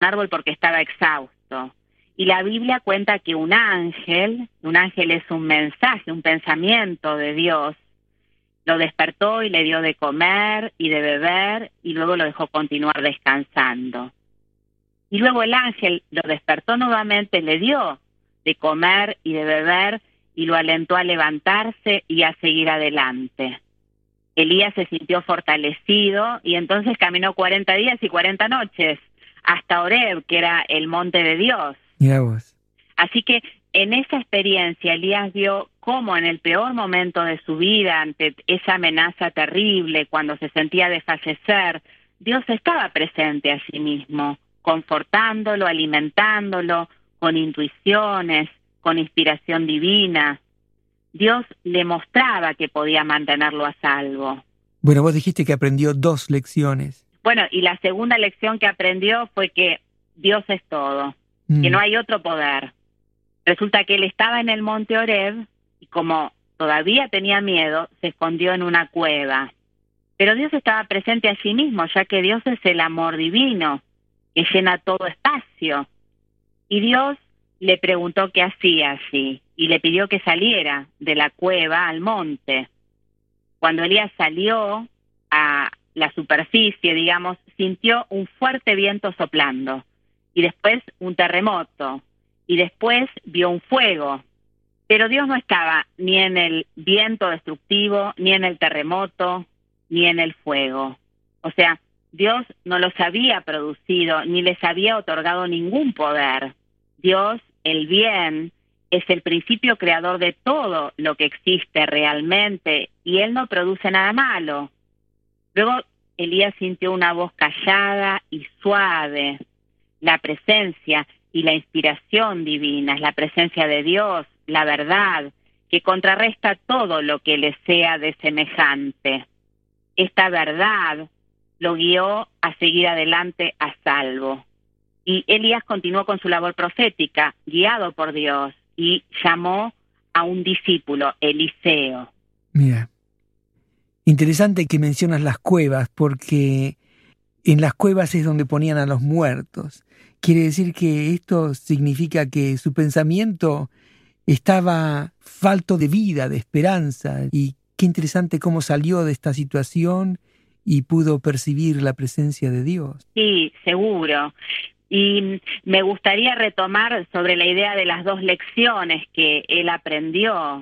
árbol porque estaba exhausto. Y la Biblia cuenta que un ángel es un mensaje, un pensamiento de Dios, lo despertó y le dio de comer y de beber y luego lo dejó continuar descansando. Y luego el ángel lo despertó nuevamente, le dio de comer y de beber y lo alentó a levantarse y a seguir adelante. Elías se sintió fortalecido y entonces caminó 40 días y 40 noches hasta Horeb, que era el monte de Dios. Mirá vos. Así que en esa experiencia Elías vio cómo en el peor momento de su vida, ante esa amenaza terrible, cuando se sentía desfallecer, Dios estaba presente a sí mismo, confortándolo, alimentándolo, con intuiciones, con inspiración divina. Dios le mostraba que podía mantenerlo a salvo. Bueno, vos dijiste que aprendió 2 lecciones. Bueno, y la segunda lección que aprendió fue que Dios es todo, que no hay otro poder. Resulta que él estaba en el monte Horeb y como todavía tenía miedo, se escondió en una cueva. Pero Dios estaba presente a sí mismo, ya que Dios es el amor divino, que llena todo espacio. Y Dios le preguntó qué hacía allí y le pidió que saliera de la cueva al monte. Cuando Elías salió a la superficie, digamos, sintió un fuerte viento soplando y después un terremoto y después vio un fuego. Pero Dios no estaba ni en el viento destructivo, ni en el terremoto, ni en el fuego. O sea, Dios no los había producido ni les había otorgado ningún poder. Dios, el bien, es el principio creador de todo lo que existe realmente y Él no produce nada malo. Luego Elías sintió una voz callada y suave, la presencia y la inspiración divinas, la presencia de Dios, la verdad, que contrarresta todo lo que le sea de semejante. Esta verdad lo guió a seguir adelante a salvo. Y Elías continuó con su labor profética, guiado por Dios, y llamó a un discípulo, Eliseo. Mira, interesante que mencionas las cuevas, porque en las cuevas es donde ponían a los muertos. Quiere decir que esto significa que su pensamiento estaba falto de vida, de esperanza. Y qué interesante cómo salió de esta situación y pudo percibir la presencia de Dios. Sí, seguro. Y me gustaría retomar sobre la idea de las 2 lecciones que él aprendió.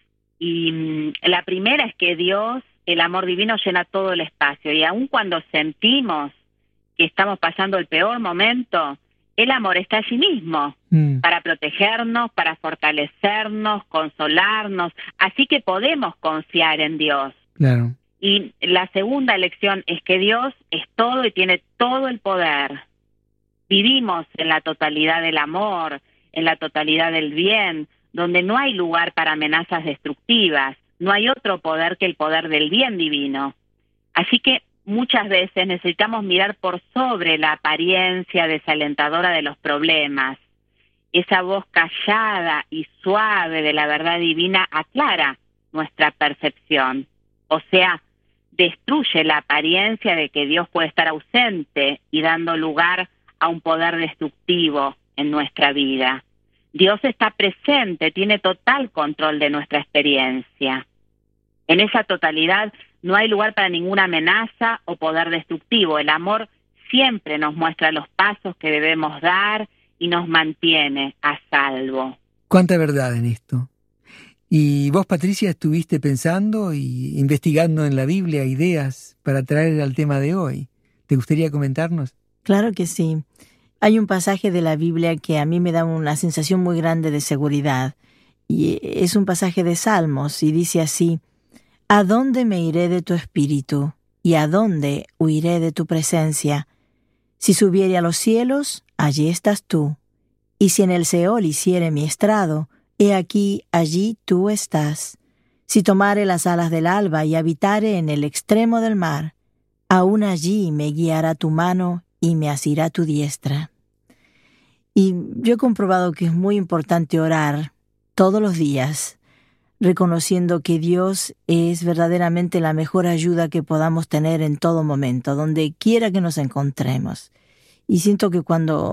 Y la primera es que Dios, el amor divino, llena todo el espacio. Y aun cuando sentimos que estamos pasando el peor momento, el amor está allí mismo para protegernos, para fortalecernos, consolarnos. Así que podemos confiar en Dios. Claro. Y la segunda lección es que Dios es todo y tiene todo el poder. Vivimos en la totalidad del amor, en la totalidad del bien, donde no hay lugar para amenazas destructivas, no hay otro poder que el poder del bien divino. Así que muchas veces necesitamos mirar por sobre la apariencia desalentadora de los problemas. Esa voz callada y suave de la verdad divina aclara nuestra percepción. O sea, destruye la apariencia de que Dios puede estar ausente y dando lugar a un poder destructivo en nuestra vida. Dios está presente, tiene total control de nuestra experiencia. En esa totalidad no hay lugar para ninguna amenaza o poder destructivo. El amor siempre nos muestra los pasos que debemos dar y nos mantiene a salvo. Cuánta verdad en esto. Y vos, Patricia, estuviste pensando y investigando en la Biblia ideas para traer al tema de hoy. ¿Te gustaría comentarnos? Claro que sí. Hay un pasaje de la Biblia que a mí me da una sensación muy grande de seguridad. Y es un pasaje de Salmos y dice así: ¿A dónde me iré de tu espíritu? ¿Y a dónde huiré de tu presencia? Si subiere a los cielos, allí estás tú. Y si en el Seol hiciere mi estrado, he aquí, allí tú estás. Si tomare las alas del alba y habitare en el extremo del mar, aún allí me guiará tu mano y me asirá tu diestra. Y yo he comprobado que es muy importante orar todos los días, reconociendo que Dios es verdaderamente la mejor ayuda que podamos tener en todo momento, donde quiera que nos encontremos. Y siento que cuando